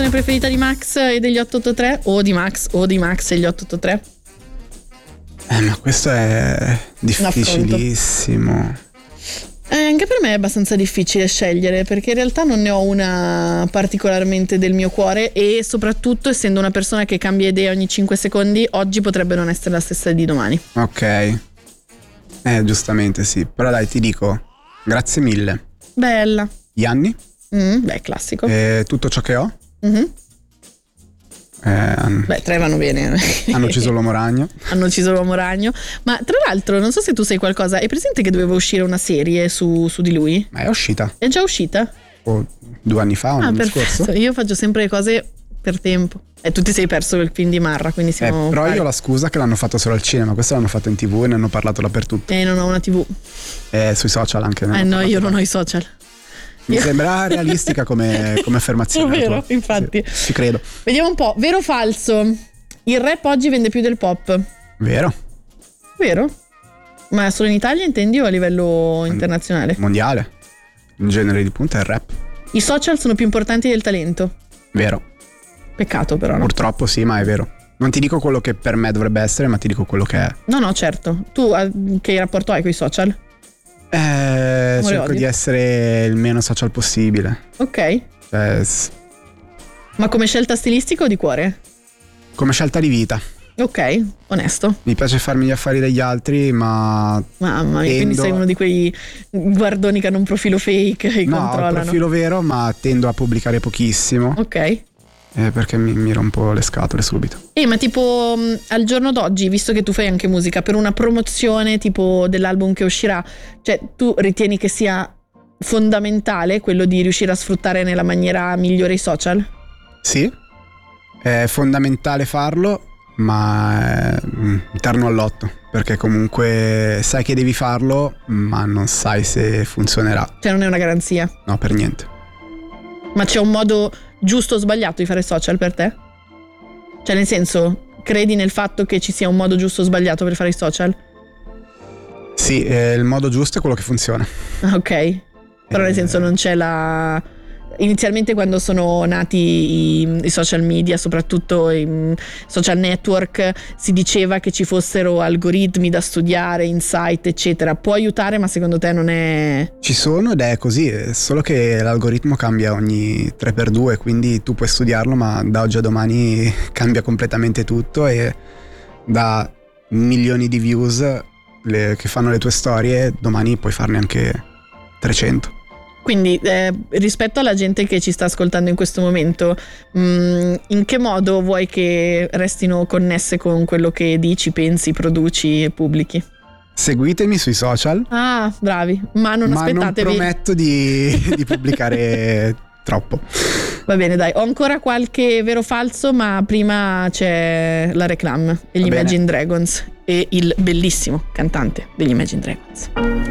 Preferita di Max e degli 883 o di Max e gli 883? Ma questo è difficilissimo. Anche per me è abbastanza difficile scegliere, perché in realtà non ne ho una particolarmente del mio cuore, e soprattutto essendo una persona che cambia idea ogni 5 secondi, oggi potrebbe non essere la stessa di domani. Ok, giustamente sì, però dai, ti dico grazie mille. Bella. Gli anni? Beh, classico. Tutto ciò che ho? Beh, 3 vanno bene. Hanno ucciso l'uomo ragno. Ma tra l'altro non so se tu sai qualcosa, è presente che doveva uscire una serie su di lui? Ma è uscita. È già uscita? 2 anni fa, un anno scorso. Io faccio sempre le cose per tempo. E tu ti sei perso il film di Marra, quindi siamo però io ho la scusa che l'hanno fatto solo al cinema, questo l'hanno fatto in TV e ne hanno parlato dappertutto. Non ho una TV. Sui social anche. No, io non ho i social. Mi sembra realistica come affermazione. È vero, infatti. Sì, ci credo. Vediamo un po', vero o falso? Il rap oggi vende più del pop. Vero? Ma solo in Italia intendi o a livello internazionale? Mondiale. Il genere di punta è il rap. I social sono più importanti del talento. Vero. Peccato però, no? Purtroppo sì, ma è vero. Non ti dico quello che per me dovrebbe essere, ma ti dico quello che è. No, certo. Tu che rapporto hai con i social? Cerco di essere il meno social possibile. Ok. Ma come scelta stilistica o di cuore? Come scelta di vita. Ok, onesto. Mi piace farmi gli affari degli altri, ma mamma mia, quindi sei uno di quei guardoni che hanno un profilo fake e controllano. No, ho un profilo vero, ma tendo a pubblicare pochissimo. Ok. Perché mi rompo le scatole subito. Ma tipo al giorno d'oggi, visto che tu fai anche musica, per una promozione tipo dell'album che uscirà, cioè tu ritieni che sia fondamentale quello di riuscire a sfruttare nella maniera migliore i social? Sì, è fondamentale farlo, ma è terno al lotto, perché comunque sai che devi farlo, ma non sai se funzionerà. Cioè non è una garanzia? No, per niente. Ma c'è un modo giusto o sbagliato di fare social per te? Cioè nel senso, credi nel fatto che ci sia un modo giusto o sbagliato per fare i social? Sì, il modo giusto è quello che funziona. Ok, però nel senso non c'è la... Inizialmente quando sono nati i social media, soprattutto i social network, si diceva che ci fossero algoritmi da studiare, insight eccetera. Può aiutare, ma secondo te non è... Ci sono ed è così, solo che l'algoritmo cambia ogni 3x2, quindi tu puoi studiarlo, ma da oggi a domani cambia completamente tutto e da milioni di views che fanno le tue storie, domani puoi farne anche 300. Quindi rispetto alla gente che ci sta ascoltando in questo momento, in che modo vuoi che restino connesse con quello che dici, pensi, produci e pubblichi? Seguitemi sui social. Ah, bravi, ma non aspettatevi. Non prometto di pubblicare troppo. Va bene, dai, ho ancora qualche vero o falso, ma prima c'è la reclame e gli Imagine Dragons e il bellissimo cantante degli Imagine Dragons.